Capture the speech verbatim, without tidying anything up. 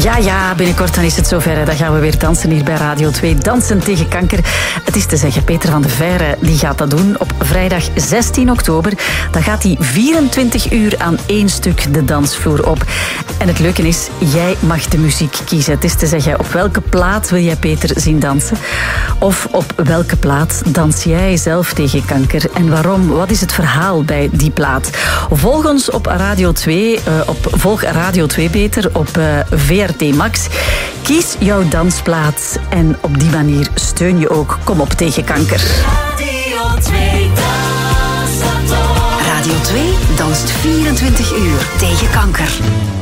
Ja, ja, binnenkort dan is het zover. Dan gaan we weer dansen hier bij Radio twee. Dansen tegen kanker. Het is te zeggen, Peter van der Veire die gaat dat doen op vrijdag zestien oktober. Dan gaat hij vierentwintig uur aan één stuk de dansvloer op. En het leuke is, jij mag de muziek kiezen. Het is te zeggen, op welke plaat wil jij Peter zien dansen? Of op welke plaat dans jij zelf tegen kanker? En waarom? Wat is het verhaal bij die plaat? Volg ons op Radio twee, uh, op Volg Radio twee beter, op uh, V R T Max. Kies jouw dansplaat en op die manier steun je ook Kom op tegen kanker. Radio twee danst. Radio twee danst vierentwintig uur tegen kanker.